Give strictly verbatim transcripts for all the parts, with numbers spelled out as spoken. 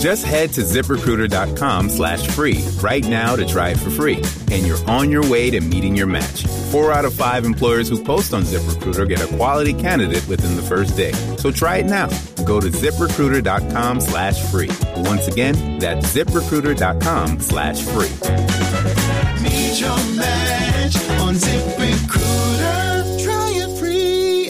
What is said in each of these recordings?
Just head to ZipRecruiter.com slash free right now to try it for free. And you're on your way to meeting your match. Four out of five employers who post on ZipRecruiter get a quality candidate within the first day. So try it now. Go to ZipRecruiter.com slash free. Once again, that's ZipRecruiter.com slash free. Meet your match on ZipRecruiter. Try it free.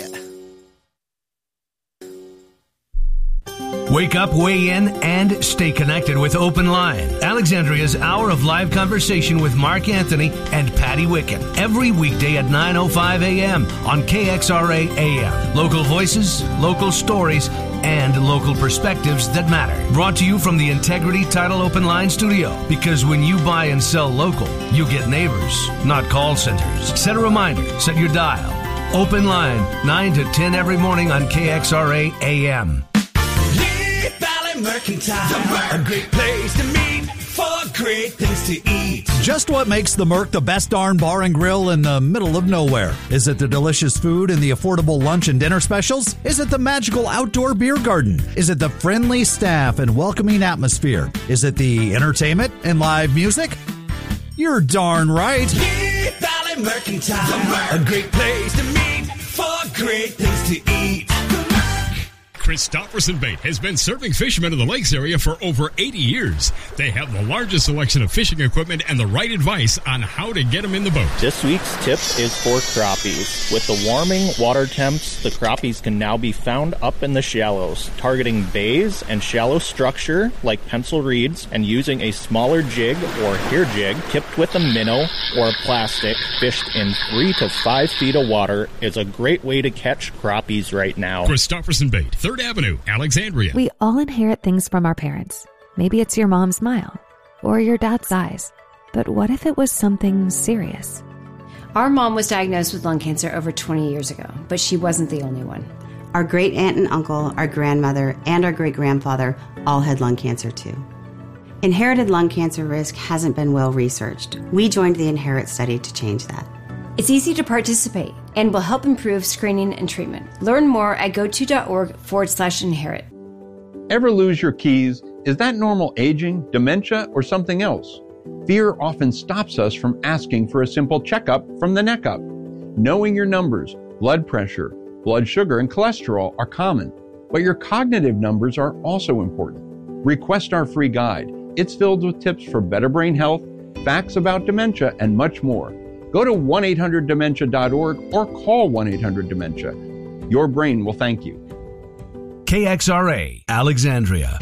Wake up, weigh in, and stay connected with Open Line. Alexandria's hour of live conversation with Mark Anthony and Patty Wicken. Every weekday at nine oh five a.m. on K X R A A M. Local voices, local stories, and local perspectives that matter. Brought to you from the Integrity Title Open Line studio. Because when you buy and sell local, you get neighbors, not call centers. Set a reminder. Set your dial. Open Line, nine to ten every morning on K X R A A M. Mercantile, a great place to meet for great things to eat. Just what makes the Merc the best darn bar and grill in the middle of nowhere? Is it the delicious food and the affordable lunch and dinner specials? Is it the magical outdoor beer garden? Is it the friendly staff and welcoming atmosphere? Is it the entertainment and live music? You're darn right. Deep Valley Mercantile, a great place to meet for great things to eat. Christofferson Bait has been serving fishermen in the lakes area for over eighty years. They have the largest selection of fishing equipment and the right advice on how to get them in the boat. This week's tip is for crappies. With the warming water temps, the crappies can now be found up in the shallows, targeting bays and shallow structure like pencil reeds and using a smaller jig or hair jig tipped with a minnow or a plastic fished in three to five feet of water is a great way to catch crappies right now. Christofferson Bait, third Avenue, Alexandria. We all inherit things from our parents. Maybe it's your mom's smile or your dad's eyes. But what if it was something serious? Our mom was diagnosed with lung cancer over twenty years ago, but she wasn't the only one. Our great aunt and uncle, our grandmother, and our great grandfather all had lung cancer too. Inherited lung cancer risk hasn't been well researched. We joined the Inherit study to change that. It's easy to participate and will help improve screening and treatment. Learn more at goto.org forward slash inherit. Ever lose your keys? Is that normal aging, dementia, or something else? Fear often stops us from asking for a simple checkup from the neck up. Knowing your numbers, blood pressure, blood sugar, and cholesterol are common, but your cognitive numbers are also important. Request our free guide. It's filled with tips for better brain health, facts about dementia, and much more. Go to one eight hundred dementia dot org or call one eight hundred dementia. Your brain will thank you. K X R A, Alexandria.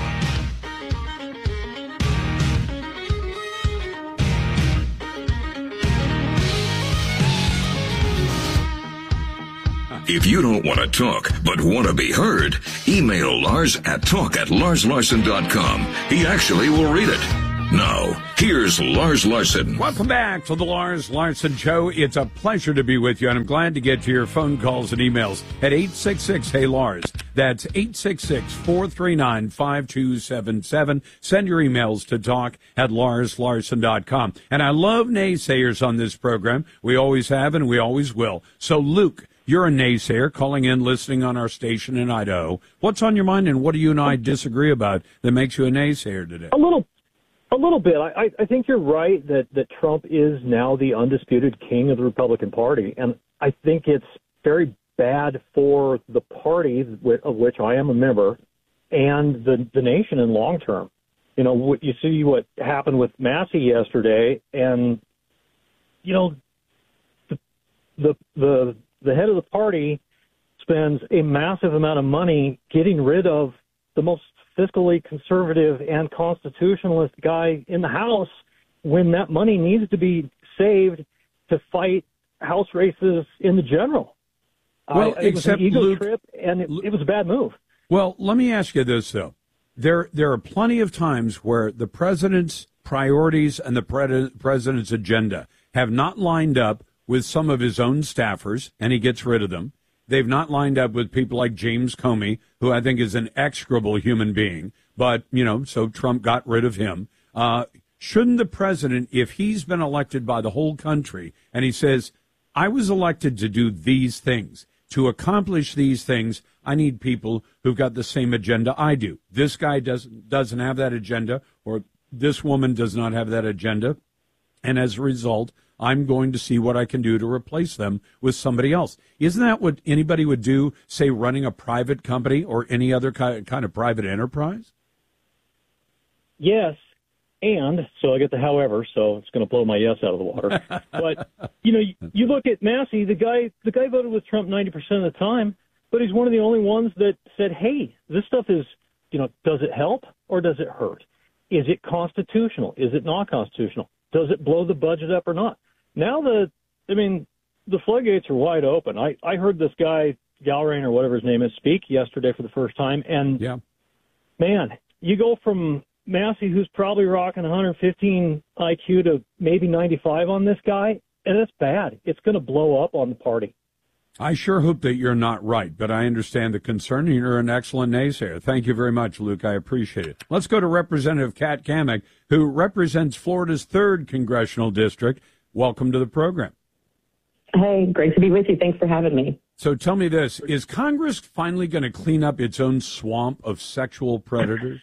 If you don't want to talk, but want to be heard, email Lars at talk at lars larson dot com. He actually will read it. Now, here's Lars Larson. Welcome back to the Lars Larson Show. It's a pleasure to be with you, and I'm glad to get to your phone calls and emails at eight six six, hey Lars. That's eight six six, four three nine, five two seven seven. Send your emails to talk at lars larson dot com. And I love naysayers on this program. We always have and we always will. So, Luke, you're a naysayer calling in, listening on our station in Idaho. What's on your mind, and what do you and I disagree about that makes you a naysayer today? A little A little bit. I, I think you're right that, that Trump is now the undisputed king of the Republican Party, and I think it's very bad for the party of which I am a member and the, the nation in long term. You know, what you see what happened with Massey yesterday, and, you know, the the the, the head of the party spends a massive amount of money getting rid of the most fiscally conservative and constitutionalist guy in the House when that money needs to be saved to fight House races in the general. Well, uh, it was an ego Luke, trip, and it, it was a bad move. Well, let me ask you this, though. There, there are plenty of times where the president's priorities and the pre- president's agenda have not lined up with some of his own staffers, and he gets rid of them. They've not lined up with people like James Comey, who I think is an execrable human being. But, you know, so Trump got rid of him. Uh, shouldn't the president, if he's been elected by the whole country, and he says, I was elected to do these things, to accomplish these things, I need people who've got the same agenda I do. This guy doesn't doesn't have that agenda, or this woman does not have that agenda, and as a result, I'm going to see what I can do to replace them with somebody else. Isn't that what anybody would do, say, running a private company or any other kind of private enterprise? Yes, and, so I get the however, so it's going to blow my yes out of the water. But, you know, you, you look at Massey, the guy the guy voted with Trump ninety percent of the time, but he's one of the only ones that said, hey, this stuff is, you know, does it help or does it hurt? Is it constitutional? Is it not constitutional? Does it blow the budget up or not? Now the, I mean, the floodgates are wide open. I, I heard this guy, Galrain or whatever his name is, speak yesterday for the first time, and, yeah. man, you go from Massey, who's probably rocking one hundred fifteen I Q, to maybe ninety-five on this guy, and that's bad. It's going to blow up on the party. I sure hope that you're not right, but I understand the concern. You're an excellent naysayer. Thank you very much, Luke. I appreciate it. Let's go to Representative Kat Cammack, who represents Florida's third congressional district. Welcome to the program. Hey, great to be with you. Thanks for having me. So tell me this, is Congress finally going to clean up its own swamp of sexual predators?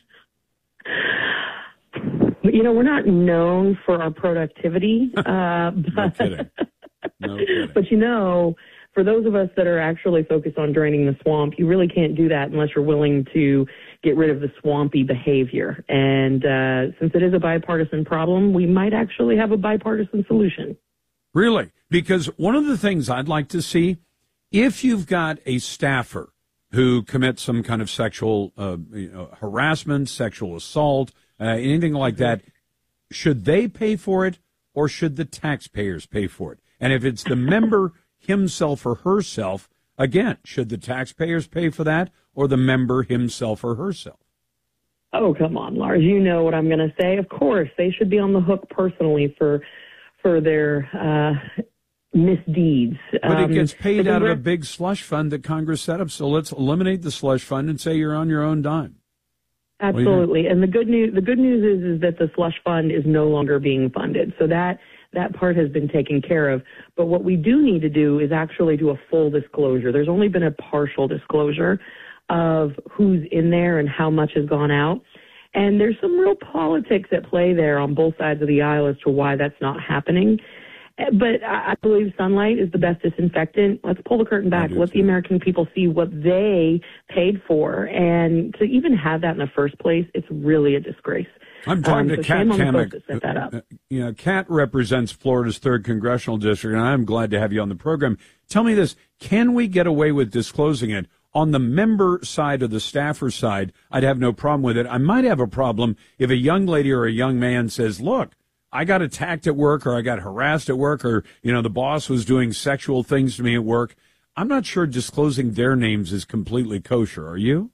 You know, we're not known for our productivity. Uh, but, no kidding. No kidding. But, you know, for those of us that are actually focused on draining the swamp, you really can't do that unless you're willing to get rid of the swampy behavior. And uh, since it is a bipartisan problem, we might actually have a bipartisan solution. Really? Because one of the things I'd like to see, if you've got a staffer who commits some kind of sexual uh, you know, harassment, sexual assault, uh, anything like that, should they pay for it or should the taxpayers pay for it? And if it's the member himself or herself, again, should the taxpayers pay for that or the member himself or herself? Oh, come on, Lars. You know what I'm going to say. Of course, they should be on the hook personally for for their uh, misdeeds. But it gets paid um, out of a big slush fund that Congress set up. So let's eliminate the slush fund and say you're on your own dime. Absolutely. And the good news the good news is is that the slush fund is no longer being funded. So that that part has been taken care of. But what we do need to do is actually do a full disclosure. There's only been a partial disclosure of who's in there and how much has gone out. And there's some real politics at play there on both sides of the aisle as to why that's not happening. But I believe sunlight is the best disinfectant. Let's pull the curtain back. Let the American people see what they paid for. And to even have that in the first place, it's really a disgrace. I'm talking um, to so Kat Cammack. To set that up. Uh, you know, Kat represents Florida's third congressional district, and I'm glad to have you on the program. Tell me this, can we get away with disclosing it? On the member side or the staffer side, I'd have no problem with it. I might have a problem if a young lady or a young man says, look, I got attacked at work or I got harassed at work or, you know, the boss was doing sexual things to me at work. I'm not sure disclosing their names is completely kosher. Are you?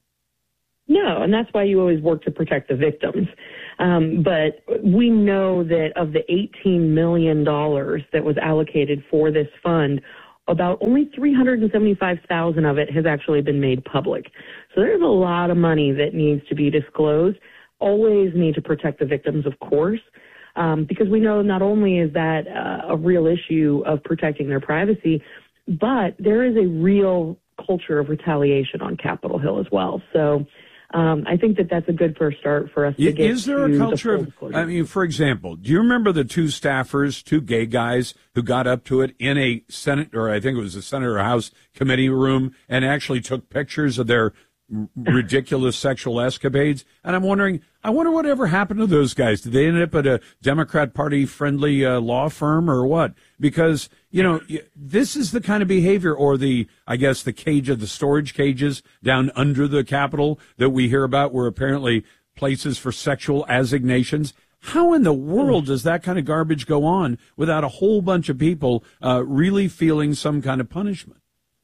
No, and that's why you always work to protect the victims. Um, but we know that of the eighteen million dollars that was allocated for this fund, about only three hundred seventy-five thousand dollars of it has actually been made public. So there's a lot of money that needs to be disclosed. Always need to protect the victims, of course. Um, because we know not only is that uh, a real issue of protecting their privacy, but there is a real culture of retaliation on Capitol Hill as well. So um, I think that that's a good first start for us to is, get Is there to a culture the of, I mean, for example, do you remember the two staffers, two gay guys who got up to it in a Senate, or I think it was a Senate or House committee room and actually took pictures of their ridiculous sexual escapades? And I'm wondering, I wonder whatever happened to those guys. Did they end up at a Democrat Party friendly uh, law firm or what? Because, you know, this is the kind of behavior, or the, I guess, the cage of the storage cages down under the Capitol that we hear about, were apparently places for sexual assignations. How in the world does that kind of garbage go on without a whole bunch of people uh, really feeling some kind of punishment?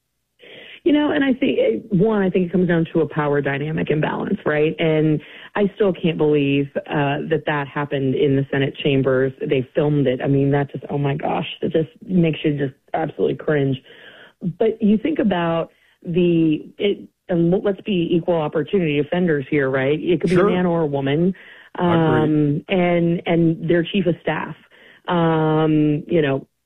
You know, and I think, one, I think it comes down to a power dynamic imbalance, right? And I still can't believe uh, that that happened in the Senate chambers. They filmed it. I mean, that just, oh my gosh, it just makes you just absolutely cringe. But you think about the, it, and let's be equal opportunity offenders here, right? It could be Sure. a man or a woman, um, and and their chief of staff, um, you know,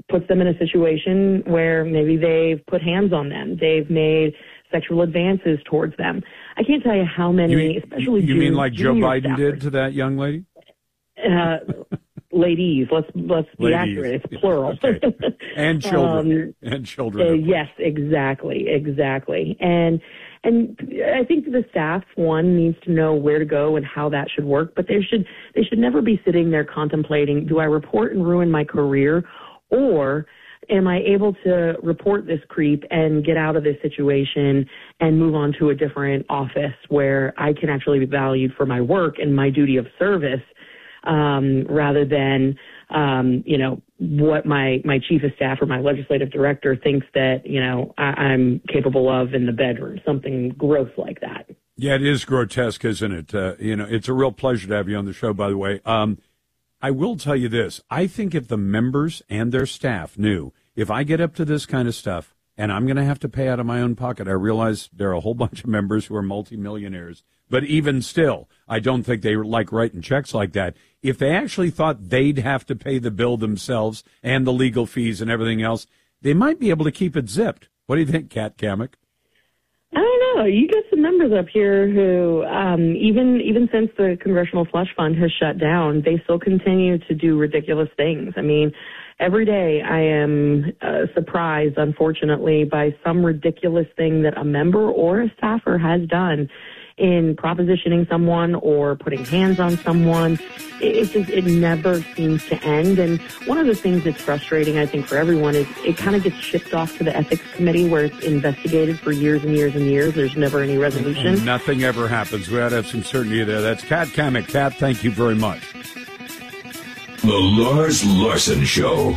puts them in a situation where maybe they've put hands on them. They've made sexual advances towards them. I can't tell you how many, You mean, especially you junior, mean like Joe Biden staffers. did to that young lady? Uh, ladies, let's let's be Ladies. accurate. It's plural. Okay. And children. Um, and children. Uh, of course. yes, exactly, exactly. And and I think the staff, one, needs to know where to go and how that should work. But they should they should never be sitting there contemplating, do I report and ruin my career, or am I able to report this creep and get out of this situation and move on to a different office where I can actually be valued for my work and my duty of service, um, rather than, um, you know, what my, my chief of staff or my legislative director thinks that, you know, I, I'm capable of in the bedroom, something gross like that. Yeah, it is grotesque, isn't it? Uh, you know, it's a real pleasure to have you on the show, by the way. Um, I will tell you this. I think if the members and their staff knew, if I get up to this kind of stuff and I'm going to have to pay out of my own pocket, I realize there are a whole bunch of members who are multimillionaires. But even still, I don't think they like writing checks like that. If they actually thought they'd have to pay the bill themselves and the legal fees and everything else, they might be able to keep it zipped. What do you think, Kat Kamek? I don't know. You got some members up here who, um, even even since the Congressional Slush Fund has shut down, they still continue to do ridiculous things. I mean, every day I am uh, surprised, unfortunately, by some ridiculous thing that a member or a staffer has done in propositioning someone or putting hands on someone. It, it just, it never seems to end. And one of the things that's frustrating, I think, for everyone is it kind of gets shipped off to the ethics committee where it's investigated for years and years and years. There's never any resolution. And nothing ever happens. We ought to have some certainty there. That's Kat Kamek. Kat, thank you very much. The Lars Larson Show.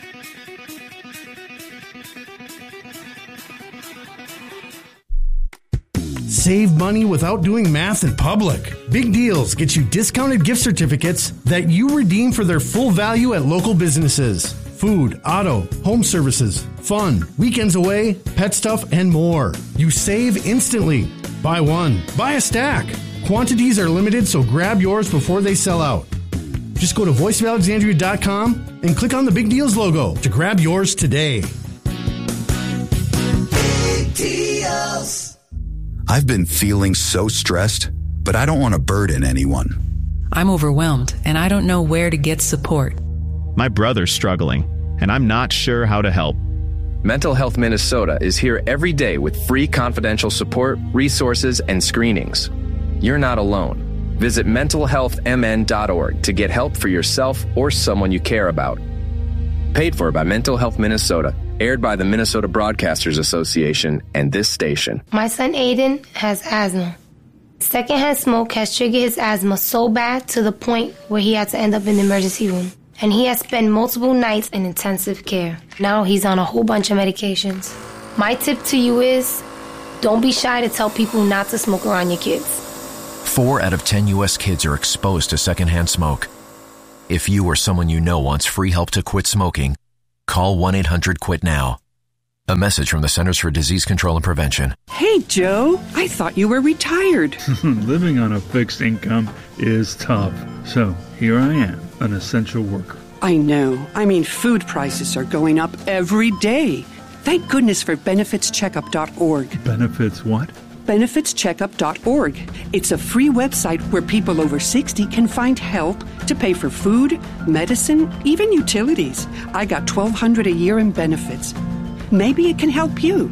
Save money without doing math in public. Big Deals gets you discounted gift certificates that you redeem for their full value at local businesses. Food, auto, home services, fun, weekends away, pet stuff, and more. You save instantly. Buy one, buy a stack. Quantities are limited, so grab yours before they sell out. Just go to voice of alexandria dot com and click on the Big Deals logo to grab yours today. Big deals. I've been feeling so stressed, but I don't want to burden anyone. I'm overwhelmed, and I don't know where to get support. My brother's struggling, and I'm not sure how to help. Mental Health Minnesota is here every day with free confidential support, resources, and screenings. You're not alone. Visit mental health m n dot org to get help for yourself or someone you care about. Paid for by Mental Health Minnesota. Aired by the Minnesota Broadcasters Association and this station. My son Aiden has asthma. Secondhand smoke has triggered his asthma so bad to the point where he had to end up in the emergency room. And he has spent multiple nights in intensive care. Now he's on a whole bunch of medications. My tip to you is, don't be shy to tell people not to smoke around your kids. Four out of ten U S kids are exposed to secondhand smoke. If you or someone you know wants free help to quit smoking, call one eight hundred quit now. A message from the Centers for Disease Control and Prevention. Hey, Joe, I thought you were retired. Living on a fixed income is tough. So here I am, an essential worker. I know. I mean, food prices are going up every day. Thank goodness for benefits checkup dot org. Benefits what? benefits checkup dot org. It's a free website where people over sixty can find help to pay for food, medicine, even utilities. I got twelve hundred dollars a year in benefits. Maybe it can help you.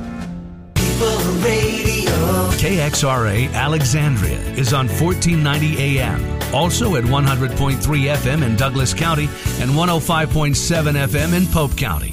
K X R A Alexandria is on fourteen ninety A M. Also at one hundred point three F M in Douglas County and one oh five point seven F M in Pope County.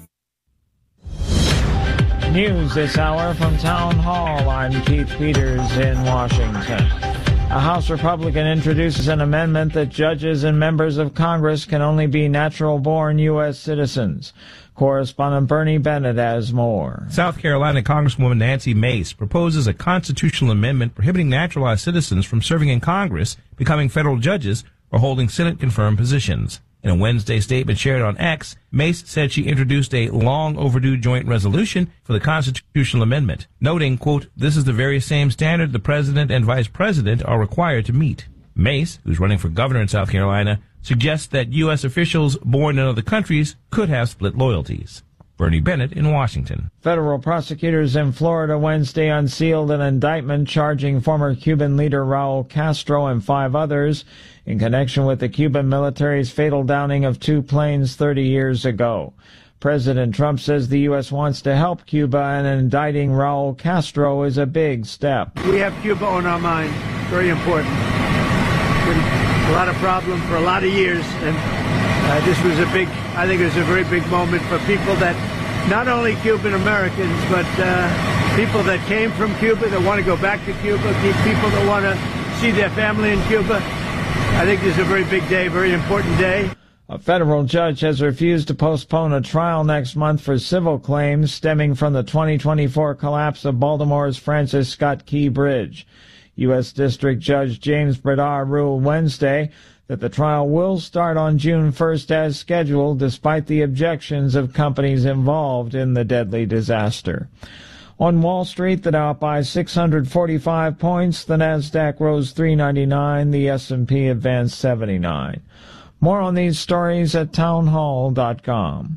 News this hour from Town Hall. I'm Keith Peters in Washington. A House Republican introduces an amendment that judges and members of Congress can only be natural-born U S citizens. Correspondent Bernie Bennett has more. South Carolina Congresswoman Nancy Mace proposes a constitutional amendment prohibiting naturalized citizens from serving in Congress, becoming federal judges, or holding Senate-confirmed positions. In a Wednesday statement shared on X, Mace said she introduced a long-overdue joint resolution for the constitutional amendment, noting, quote, this is the very same standard the president and vice president are required to meet. Mace, who's running for governor in South Carolina, suggests that U S officials born in other countries could have split loyalties. Bernie Bennett in Washington. Federal prosecutors in Florida Wednesday unsealed an indictment charging former Cuban leader Raul Castro and five others in connection with the Cuban military's fatal downing of two planes thirty years ago. President Trump says the U S wants to help Cuba, and indicting Raul Castro is a big step. We have Cuba on our mind. Very important. Been a lot of problems for a lot of years, and Uh, this was a big, I think it was a very big moment for people that, not only Cuban Americans, but uh, people that came from Cuba, that want to go back to Cuba, people that want to see their family in Cuba. I think this is a very big day, very important day. A federal judge has refused to postpone a trial next month for civil claims stemming from the twenty twenty-four collapse of Baltimore's Francis Scott Key Bridge. U S District Judge James Bradar ruled Wednesday that the trial will start on June first as scheduled, despite the objections of companies involved in the deadly disaster. On Wall Street, the Dow up by six hundred forty-five points, the Nasdaq rose three ninety-nine, the S and P advanced seventy-nine. More on these stories at townhall dot com.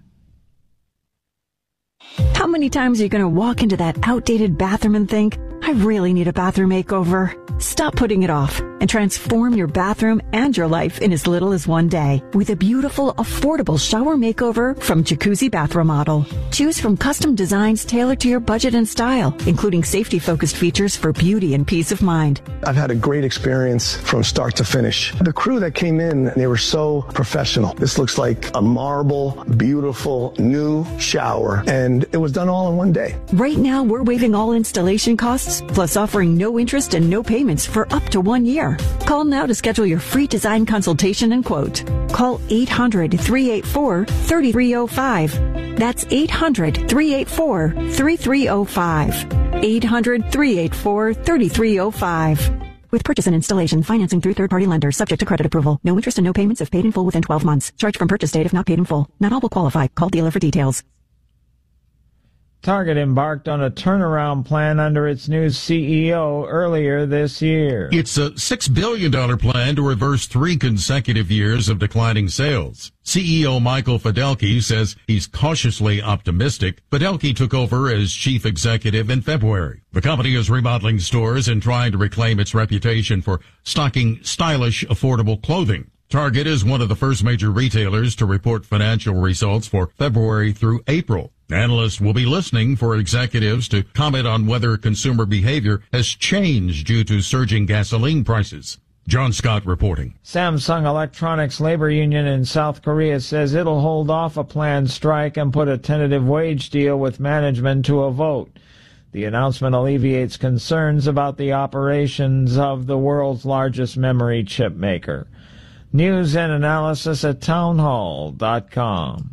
How many times are you going to walk into that outdated bathroom and think, I really need a bathroom makeover? Stop putting it off and transform your bathroom and your life in as little as one day with a beautiful, affordable shower makeover from Jacuzzi Bath Remodel. Choose from custom designs tailored to your budget and style, including safety-focused features for beauty and peace of mind. I've had a great experience from start to finish. The crew that came in, they were so professional. This looks like a marble, beautiful, new shower, and it was done all in one day. Right now, we're waiving all installation costs, plus offering no interest and no payments for up to one year. Call now to schedule your free design consultation and quote. Call eight hundred, three eight four, three three zero five. That's eight hundred, three eight four, three three zero five. eight hundred, three eight four, three three zero five. With purchase and installation, financing through third-party lenders, subject to credit approval. No interest and no payments if paid in full within twelve months. Charge from purchase date if not paid in full. Not all will qualify. Call dealer for details. Target embarked on a turnaround plan under its new C E O earlier this year. It's a six billion dollars plan to reverse three consecutive years of declining sales. C E O Michael Fidelki says he's cautiously optimistic. Fidelki took over as chief executive in February. The company is remodeling stores and trying to reclaim its reputation for stocking stylish, affordable clothing. Target is one of the first major retailers to report financial results for February through April. Analysts will be listening for executives to comment on whether consumer behavior has changed due to surging gasoline prices. John Scott reporting. Samsung Electronics labor union in South Korea says it'll hold off a planned strike and put a tentative wage deal with management to a vote. The announcement alleviates concerns about the operations of the world's largest memory chip maker. News and analysis at townhall dot com.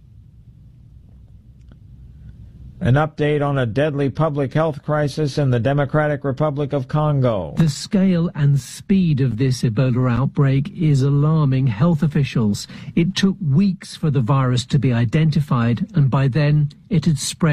An update on a deadly public health crisis in the Democratic Republic of Congo. The scale and speed of this Ebola outbreak is alarming health officials. It took weeks for the virus to be identified, and by then it had spread